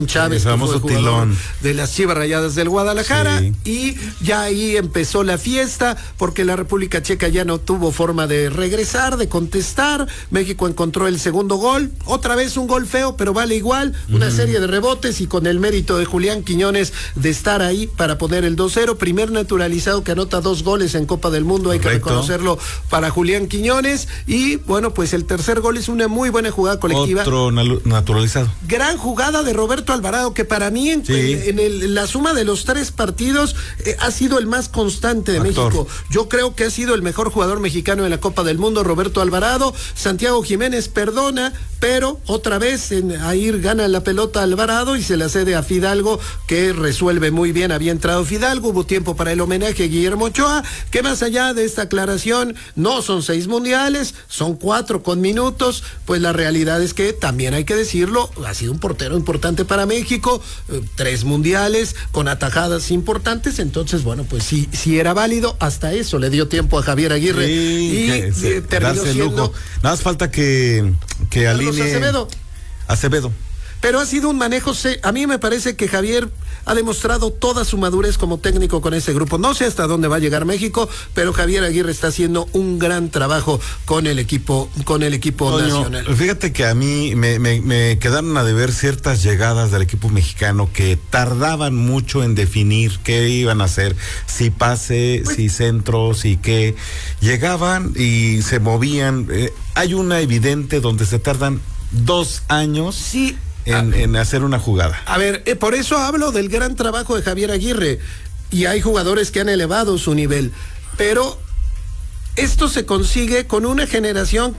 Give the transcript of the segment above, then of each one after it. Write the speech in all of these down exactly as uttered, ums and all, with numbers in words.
Chávez, el famoso tilón de las Chivas Rayadas del Guadalajara, sí. Y ya ahí empezó la fiesta, porque la República Checa ya no tuvo forma de regresar, de contestar. México encontró el segundo gol, otra vez un gol feo, pero vale igual, una uh-huh. serie de rebotes y con el mérito de Julián Quiñones de estar ahí para poner el dos cero, primer naturalizado que anota dos goles en Copa del Mundo, hay Correcto. que reconocerlo para Julián Quiñones, y bueno, pues el tercer gol es una muy buena jugada colectiva. Otro naturalizado. Gran jugada de Roberto Alvarado, que para mí en, sí. en, en, el, en la suma de los tres partidos eh, ha sido el más constante de Actor. México. Yo creo que ha sido el mejor jugador mexicano en la Copa del Mundo, Roberto Alvarado. Santiago Jiménez perdona, pero otra vez en Air gana la pelota Alvarado y se la cede a Fidalgo, que resuelve muy bien. Había entrado Fidalgo, hubo tiempo para el homenaje a Guillermo Ochoa, que más allá de esta aclaración, no son seis mundiales, son cuatro con minutos, pues la realidad es que también hay que decirlo, ha sido un portero importante para México. Eh, tres mundiales con atajadas importantes, entonces bueno, pues sí, sí era válido, hasta eso le dio tiempo a Javier Aguirre sí, y que, se, eh, terminó siendo lujo. Nada más falta que, que alinee Acevedo. Acevedo. Pero ha sido un manejo, a mí me parece que Javier ha demostrado toda su madurez como técnico con ese grupo. No sé hasta dónde va a llegar México, pero Javier Aguirre está haciendo un gran trabajo con el equipo, con el equipo Toño, nacional. Fíjate que a mí me, me, me quedaron a deber ciertas llegadas del equipo mexicano que tardaban mucho en definir qué iban a hacer, si pase, pues, si centro, si qué. Llegaban y se movían. Eh, hay una evidente donde se tardan dos años. Sí. En, en hacer una jugada. A ver, eh, por eso hablo del gran trabajo de Javier Aguirre, y hay jugadores que han elevado su nivel, pero esto se consigue con una generación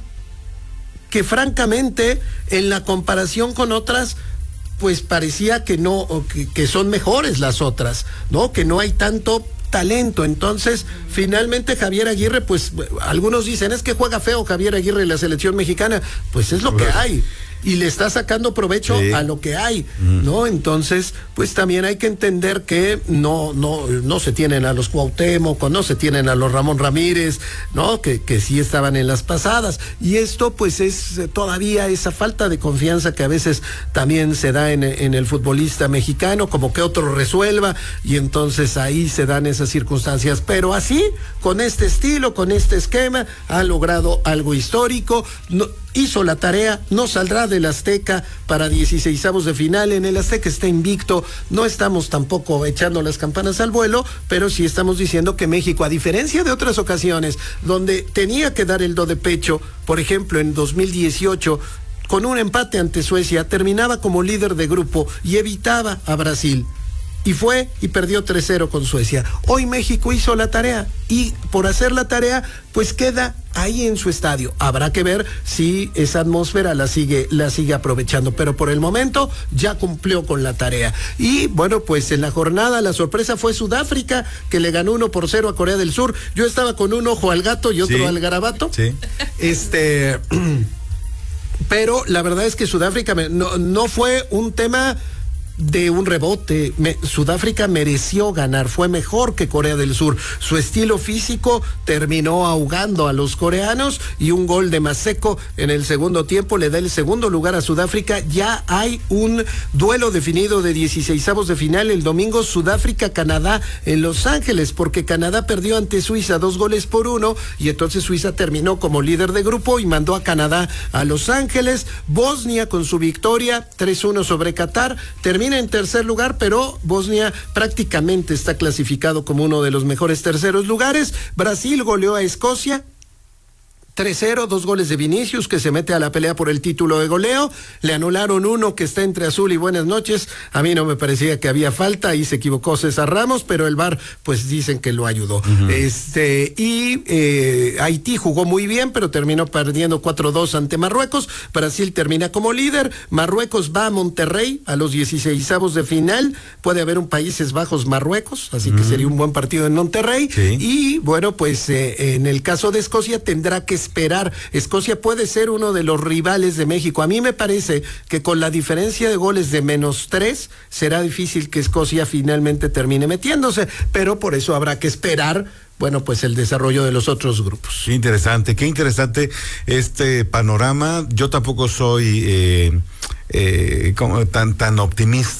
que francamente en la comparación con otras pues parecía que no, o que, que son mejores las otras, ¿no? Que no hay tanto talento. Entonces, finalmente Javier Aguirre, pues algunos dicen, es que juega feo Javier Aguirre en la selección mexicana, pues es lo que hay. Y le está sacando provecho sí. a lo que hay, mm. ¿no? Entonces, pues también hay que entender que no, no, no se tienen a los Cuauhtémoc, no se tienen a los Ramón Ramírez, ¿no? Que, que sí estaban en las pasadas. Y esto, pues, es todavía esa falta de confianza que a veces también se da en, en el futbolista mexicano, como que otro resuelva, y entonces ahí se dan esas circunstancias. Pero así, con este estilo, con este esquema, ha logrado algo histórico. No, hizo la tarea, no saldrá del Azteca para dieciseisavos de final. En el Azteca está invicto, no estamos tampoco echando las campanas al vuelo, pero sí estamos diciendo que México, a diferencia de otras ocasiones donde tenía que dar el do de pecho, por ejemplo en dos mil dieciocho, con un empate ante Suecia, terminaba como líder de grupo y evitaba a Brasil. Y fue y perdió tres cero con Suecia. Hoy México hizo la tarea, y por hacer la tarea, pues queda ahí en su estadio. Habrá que ver si esa atmósfera la sigue, la sigue aprovechando, pero por el momento ya cumplió con la tarea. Y bueno, pues en la jornada la sorpresa fue Sudáfrica, que le ganó uno por cero a Corea del Sur. Yo estaba con un ojo al gato y otro sí, al garabato. Sí. Este, pero la verdad es que Sudáfrica me, no, no fue un tema de un rebote. Me, Sudáfrica mereció ganar, fue mejor que Corea del Sur. Su estilo físico terminó ahogando a los coreanos, y un gol de Maseko en el segundo tiempo le da el segundo lugar a Sudáfrica. Ya hay un duelo definido de dieciseisavos de final el domingo, Sudáfrica-Canadá en Los Ángeles, porque Canadá perdió ante Suiza dos goles por uno, y entonces Suiza terminó como líder de grupo y mandó a Canadá a Los Ángeles. Bosnia, con su victoria tres uno sobre Qatar, termina en tercer lugar, pero Bosnia prácticamente está clasificado como uno de los mejores terceros lugares. Brasil goleó a Escocia tres cero, dos goles de Vinicius, que se mete a la pelea por el título de goleo. Le anularon uno que está entre azul y buenas noches. A mí no me parecía que había falta, ahí se equivocó César Ramos, pero el V A R pues dicen que lo ayudó. Uh-huh. Este y eh, Haití jugó muy bien, pero terminó perdiendo cuatro dos ante Marruecos. Brasil termina como líder. Marruecos va a Monterrey a los dieciseisavos de final. Puede haber un Países Bajos Marruecos, así uh-huh. que sería un buen partido en Monterrey. Sí. Y bueno, pues eh, en el caso de Escocia tendrá que esperar. Escocia puede ser uno de los rivales de México. A mí me parece que con la diferencia de goles de menos tres, será difícil que Escocia finalmente termine metiéndose, pero por eso habrá que esperar, bueno, pues el desarrollo de los otros grupos. Qué interesante, qué interesante este panorama. Yo tampoco soy eh, eh, como tan, tan optimista